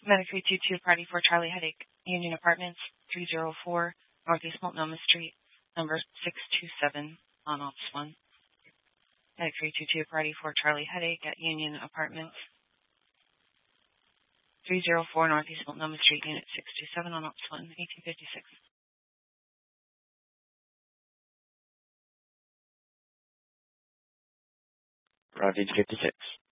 Medic 322, Party for Charlie Headache, Union Apartments, 304 Northeast Multnomah Street, number 627 on Office 1. Medic 322, Party for Charlie Headache at Union Apartments, 304 Northeast Multnomah Street, Unit 627 on Office 1, 1856. Ravage 56.